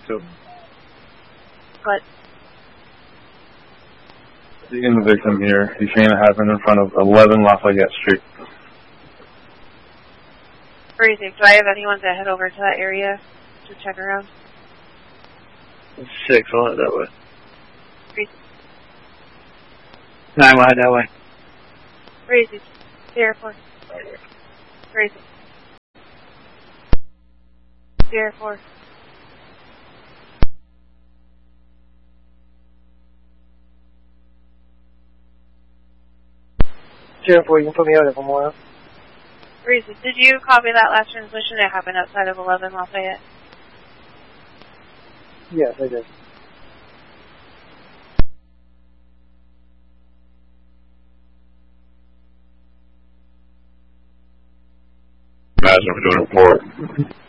So. What? Seeing the victim here. He's saying it happened in front of 11 Lafayette Street. Freezing. Do I have anyone to head over to that area to check around? 6, I'll head that way. Freezing. 9, we'll head that way. Freezing. Sierra 4. Freezing. Sierra 4. Sierra 4, you can put me out at Memorial. Freezing. Did you copy that last transmission that happened outside of 11 Lafayette? Yes, I did. Imagine if we're doing a report.